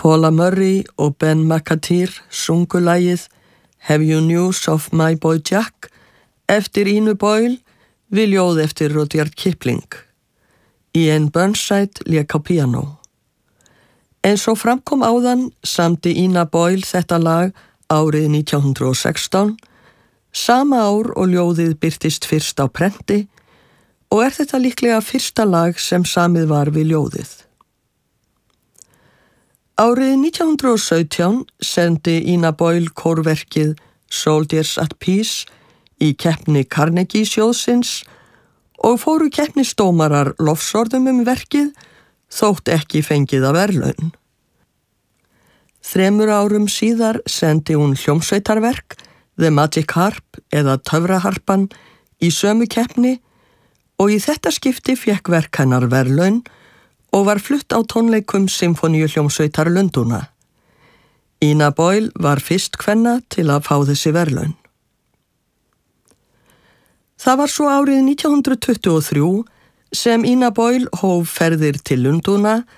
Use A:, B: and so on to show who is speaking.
A: Paula Murray og Ben McAteer sungu lagið Have You News of My Boy Jack eftir Ínu Boyle við ljóð eftir Rudyard Kipling. Ian Burnside lék á píanó. Eins og framkom áðan samdi Ína Boyle þetta lag árið 1916, sama ár og ljóðið birtist fyrst á prenti og þetta líklega fyrsta lag sem samið var við ljóðið. Árið 1917 sendi Ína Boyle kórverkið Soldiers at Peace í keppni Carnegie sjóðsins og fóru keppnisdómarar lofsorðum verkið þótt ekki fengið af verðlaun. 3 árum síðar sendi hún hljómsveitarverk The Magic Harp eða Töfraharpan í sömu keppni og í þetta skipti fékk verk hennar verðlaun og var flutt á tónleikum Sinfóníuhljómsveitar Lundúna. Ína Boyle var fyrst kvenna til að fá þessi verðlaun. Það var svo árið 1923 sem Ína Boyle hóf ferðir til Lundúna